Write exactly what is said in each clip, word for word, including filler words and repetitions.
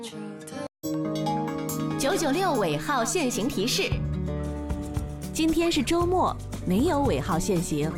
九九六尾号限行提示：今天是周末，没有尾号限行。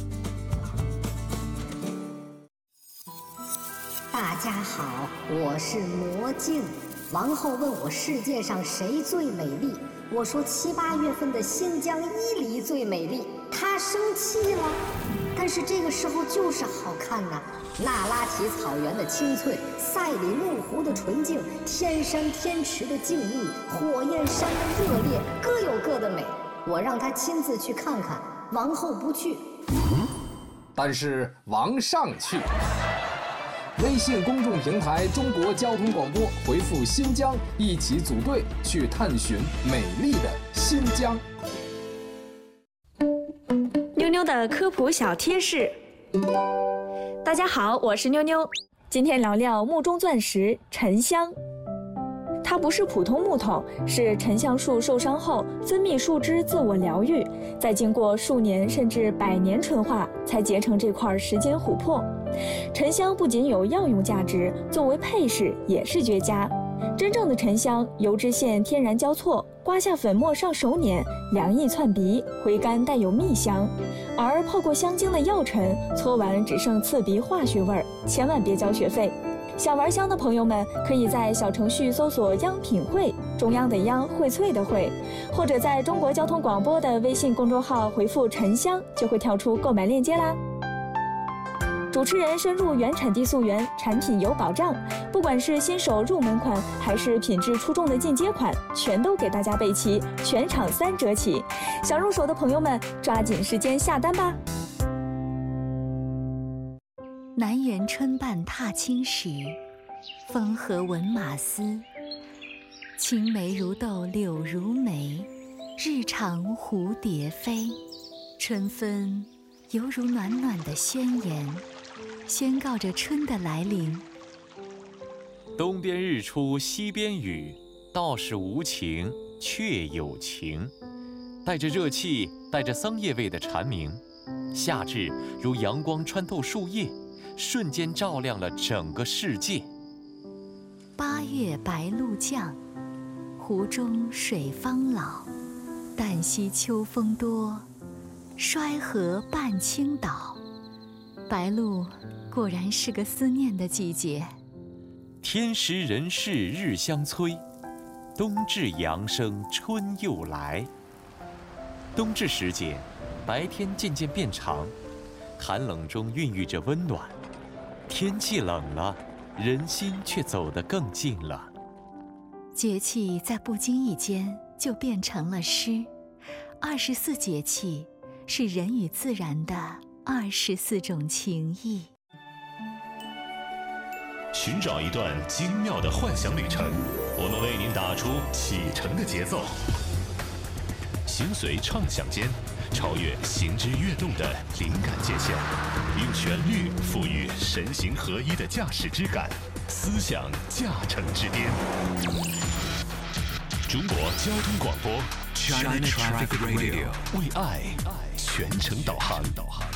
大家好，我是魔镜。王后问我世界上谁最美丽，我说七八月份的新疆伊犁最美丽。她生气了，但是这个时候就是好看呐、啊。那拉提草原的青翠，赛里木湖的纯净，天山天池的静谧，火焰山的热烈，各有各的美。我让她亲自去看看，王后不去。 嗯，但是王上去。微信公众平台中国交通广播回复新疆，一起组队去探寻美丽的新疆。 妞妞的科普小贴士。大家好，我是妞妞，今天聊聊木中钻石沉香。它不是普通木头，是沉香树受伤后分泌树脂自我疗愈，再经过数年甚至百年纯化，才结成这块时间琥珀。沉香不仅有药用价值，作为配饰也是绝佳。真正的沉香，油脂线天然交错，刮下粉末上手捻，凉意窜鼻，回甘带有蜜香。而泡过香精的药尘，搓完只剩刺鼻化学味儿，千万别交学费。想玩香的朋友们，可以在小程序搜索“央品汇”，中央的央，荟萃的荟，或者在中国交通广播的微信公众号回复“沉香”，就会跳出购买链接啦。主持人深入原产地溯源，产品有保障，不管是新手入门款，还是品质出众的进阶款，全都给大家备齐，全场三折起。想入手的朋友们，抓紧时间下单吧。 南园春半踏青时，风和闻马嘶。青梅如豆柳如眉，日长蝴蝶飞。春分犹如暖暖的宣言，宣告着春的来临。 东边日出西边雨，道是无情却有情。带着热气，带着桑叶味的蝉鸣，夏至如阳光穿透树叶，瞬间照亮了整个世界。 八月白露降，湖中水方老。旦夕秋风多，衰河半倾倒。白露果然是个思念的季节。 天时人事日相催，冬至阳生春又来。冬至时节，白天渐渐变长，寒冷中孕育着温暖。天气冷了，人心却走得更近了。 节气在不经意间就变成了诗。二十四节气是人与自然的二十四种情谊。 寻找一段精妙的幻想旅程，我们为您打出启程的节奏。行随畅想间，超越行之跃动的灵感界限，用旋律赋予神形合一的驾驶之感，思想驾乘之巅。中国交通广播 China Traffic Radio 为爱全程导航。